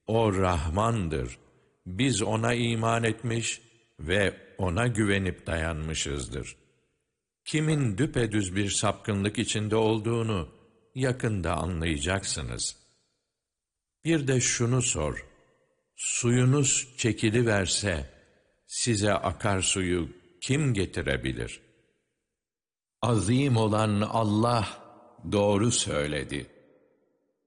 O Rahmandır. Biz ona iman etmiş ve ona güvenip dayanmışızdır. Kimin düpedüz bir sapkınlık içinde olduğunu yakında anlayacaksınız. Bir de şunu sor, suyunuz çekiliverse, size akarsuyu kim getirebilir? Azim olan Allah doğru söyledi.